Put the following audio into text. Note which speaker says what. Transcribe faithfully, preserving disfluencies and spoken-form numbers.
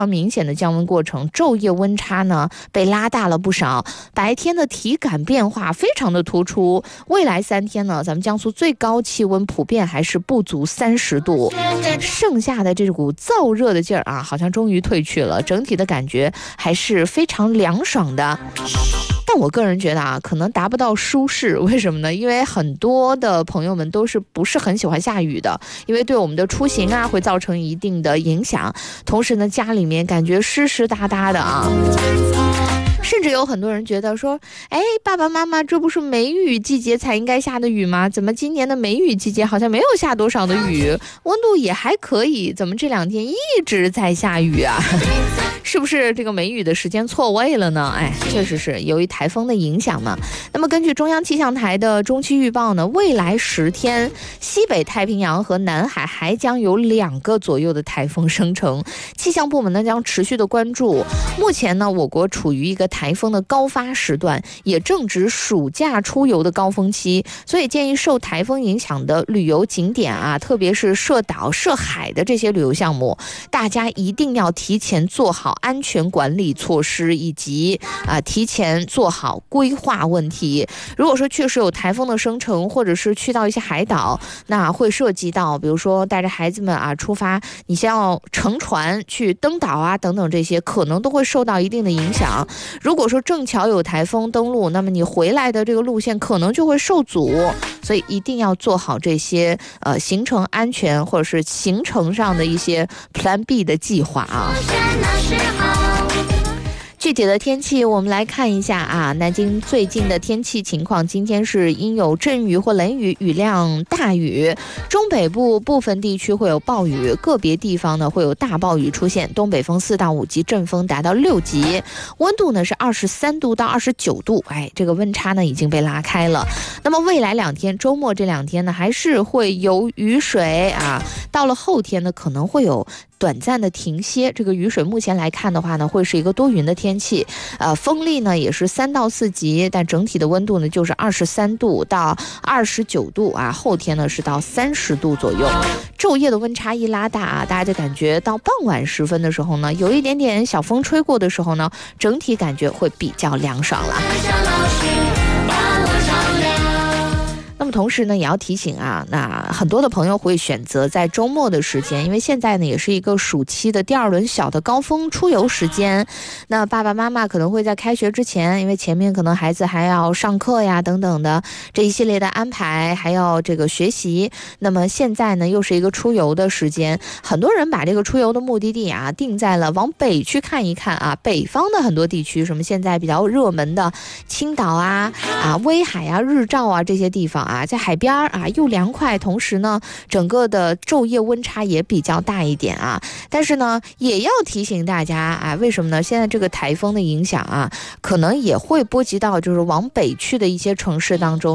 Speaker 1: 明显的降温过程，昼夜温差呢被拉大了不少，白天的体感变化非常的突出。未来三天呢，咱们江苏最高气温普遍还是不足三十度，剩下的这股燥热的劲儿啊，好像终于退去了，整体的感觉还是非常凉爽的。但我个人觉得啊，可能达不到舒适，为什么呢？因为很多的朋友们都是不是很喜欢下雨的，因为对我们的出行啊会造成一定的影响。同时呢，家里面感觉湿湿哒哒的啊。甚至有很多人觉得说，哎，爸爸妈妈，这不是梅雨季节才应该下的雨吗？怎么今年的梅雨季节好像没有下多少的雨，温度也还可以，怎么这两天一直在下雨啊？是不是这个梅雨的时间错位了呢？哎，确实是由于台风的影响嘛。那么根据中央气象台的中期预报呢，未来十天西北太平洋和南海还将有两个左右的台风生成，气象部门呢将持续的关注。目前呢，我国处于一个台风的高发时段，也正值暑假出游的高峰期，所以建议受台风影响的旅游景点啊，特别是涉岛涉海的这些旅游项目，大家一定要提前做好安全管理措施，以及啊、呃、提前做好规划问题。如果说确实有台风的生成，或者是去到一些海岛，那会涉及到比如说带着孩子们啊出发，你先要乘船去登岛啊等等，这些可能都会受到一定的影响。如果说正巧有台风登陆，那么你回来的这个路线可能就会受阻，所以一定要做好这些呃行程安全或者是行程上的一些 Plan B 的计划啊。具体的天气我们来看一下啊，南京最近的天气情况，今天是阴有阵雨或雷雨，雨量大雨，中北部部分地区会有暴雨，个别地方呢会有大暴雨出现，东北风四到五级，阵风达到六级，温度呢是二十三度到二十九度，哎，这个温差呢已经被拉开了。那么未来两天，周末这两天呢还是会有雨水啊，到了后天呢可能会有短暂的停歇，这个雨水目前来看的话呢，会是一个多云的天气，呃，风力呢也是三到四级，但整体的温度呢就是二十三度到二十九度啊，后天呢是到三十度左右。昼夜的温差一拉大啊，大家就感觉到傍晚时分的时候呢，有一点点小风吹过的时候呢，整体感觉会比较凉爽了。那么同时呢，也要提醒啊，那很多的朋友会选择在周末的时间，因为现在呢也是一个暑期的第二轮小的高峰出游时间。那爸爸妈妈可能会在开学之前，因为前面可能孩子还要上课呀等等的这一系列的安排，还要这个学习。那么现在呢又是一个出游的时间，很多人把这个出游的目的地啊定在了往北去看一看啊，北方的很多地区，什么现在比较热门的青岛啊、啊威海啊、日照啊这些地方啊。啊，在海边啊又凉快，同时呢整个的昼夜温差也比较大一点啊。但是呢也要提醒大家啊，为什么呢？现在这个台风的影响啊，可能也会波及到就是往北去的一些城市当中。